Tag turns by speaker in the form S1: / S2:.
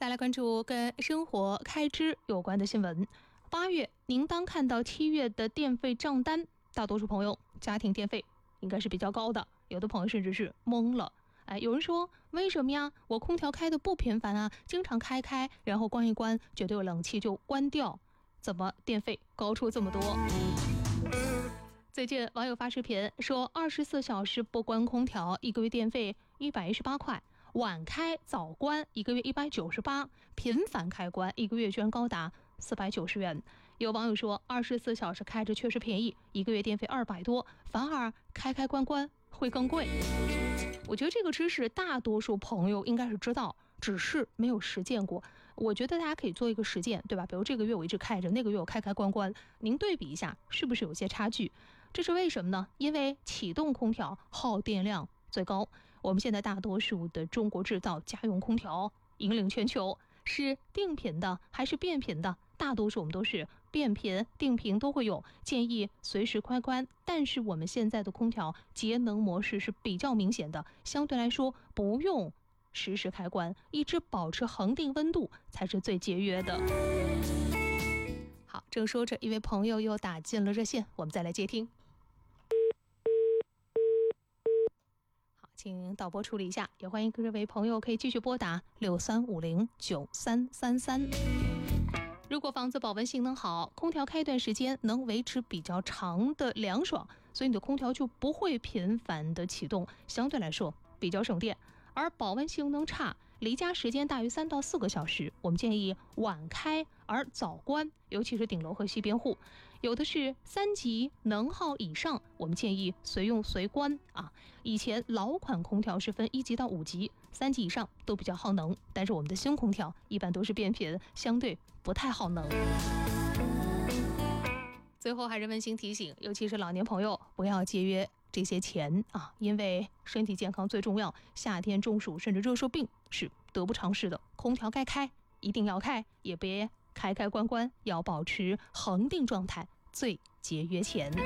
S1: 再来关注跟生活开支有关的新闻。8月，您当看到7月的电费账单，大多数朋友家庭电费应该是比较高的，有的朋友甚至是懵了。有人说为什么呀？我空调开的不频繁啊，经常开，然后关一关，觉得有冷气就关掉，怎么电费高出这么多？最近网友发视频说，24小时不关空调，1个月电费118块；晚开早关，1个月198；频繁开关，1个月居然高达490元。有网友说，24小时开着确实便宜，1个月电费200多，反而开关会更贵。我觉得这个知识大多数朋友应该是知道，只是没有实践过。我觉得大家可以做一个实践，对吧？比如这个月我一直开着，那个月我开关，您对比一下，是不是有些差距？这是为什么呢？因为启动空调耗电量最高。我们现在大多数的中国制造家用空调引领全球，是定频的还是变频的？大多数我们都是变频、定频都会有，建议随时开关。但是我们现在的空调节能模式是比较明显的，相对来说不用实时开关，一直保持恒定温度才是最节约的。好，正说着，一位朋友又打进了热线，我们再来接听。好，请导播处理一下，也欢迎各位朋友可以继续拨打63509333。如果房子保温性能好，空调开一段时间能维持比较长的凉爽，所以你的空调就不会频繁的启动，相对来说比较省电。而保温性能差，离家时间大于3到4个小时，我们建议晚开而早关，尤其是顶楼和西边户。有的是3级能耗以上，我们建议随用随关啊。以前老款空调是分1级到5级，3级以上都比较耗能，但是我们的新空调一般都是变频，相对不太耗能。最后还是温馨提醒，尤其是老年朋友，不要节约这些钱啊，因为身体健康最重要，夏天中暑甚至热射病是得不偿失的。空调该开一定要开，也别开关，要保持恒定状态，最节约钱。